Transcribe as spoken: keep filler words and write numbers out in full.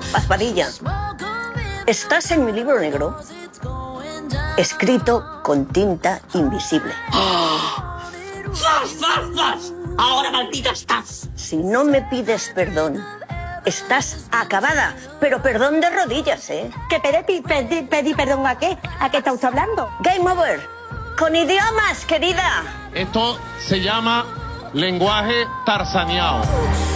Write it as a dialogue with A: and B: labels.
A: Paz estás en mi libro negro, escrito con tinta invisible.
B: ¡Zas, zas, zas! ¡Ahora maldita estás!
A: Si no me pides perdón, estás acabada, pero perdón de rodillas, ¿eh?
C: ¿Que pedí, pedí, pedí perdón a qué? ¿A qué estás hablando?
A: Game over. Con idiomas, querida.
D: Esto se llama lenguaje tarzaneado.